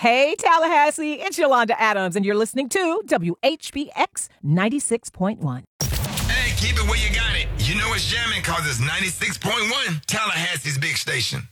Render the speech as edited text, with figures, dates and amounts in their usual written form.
Hey, Tallahassee, it's Yolanda Adams, and you're listening to WHBX 96.1. Hey, keep it where you got it. You know it's jamming because it's 96.1, Tallahassee's big station.